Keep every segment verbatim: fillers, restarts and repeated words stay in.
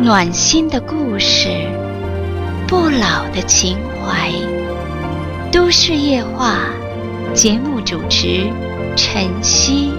暖心的故事，不老的情怀。都市夜话，节目主持陈曦。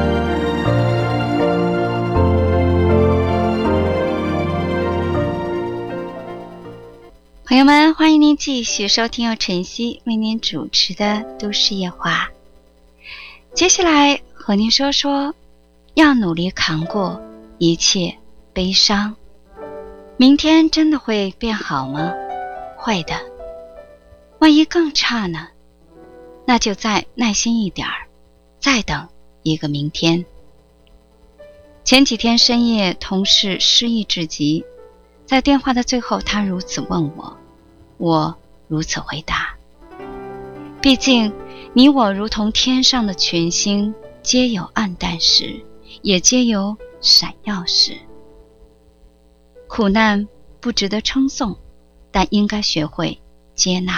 朋友们，欢迎您继续收听由陈曦为您主持的都市夜话。接下来和您说说，要努力扛过一切悲伤。明天真的会变好吗？会的。万一更差呢？那就再耐心一点儿，再等一个明天。前几天深夜，同事失意至极，在电话的最后，他如此问我，我如此回答。毕竟你我如同天上的群星，皆有暗淡时，也皆有闪耀时。苦难不值得称颂，但应该学会接纳。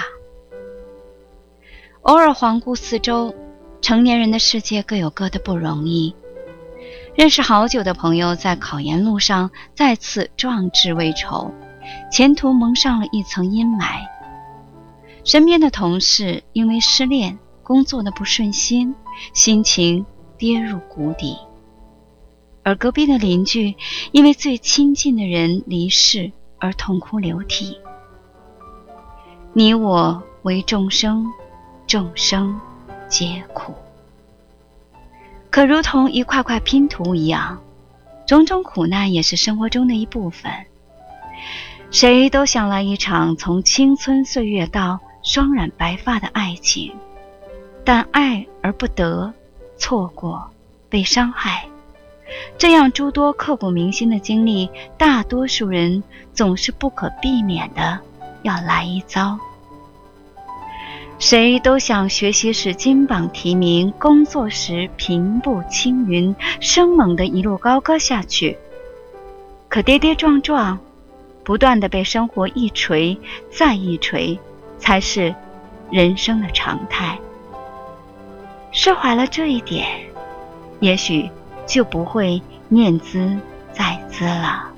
偶尔环顾四周，成年人的世界各有各的不容易。认识好久的朋友在考研路上再次壮志未酬，前途蒙上了一层阴霾。身边的同事因为失恋，工作的不顺心，心情跌入谷底。而隔壁的邻居因为最亲近的人离世而痛哭流涕。你我为众生，众生皆苦。可如同一块块拼图一样，种种苦难也是生活中的一部分。谁都想来一场从青春岁月到双染白发的爱情，但爱而不得，错过，被伤害，这样诸多刻骨铭心的经历，大多数人总是不可避免的要来一遭。谁都想学习时金榜题名，工作时平步青云，生猛的一路高歌下去。可跌跌撞撞，不断的被生活一锤再一锤，才是人生的常态。释怀了这一点，也许就不会念兹在兹了。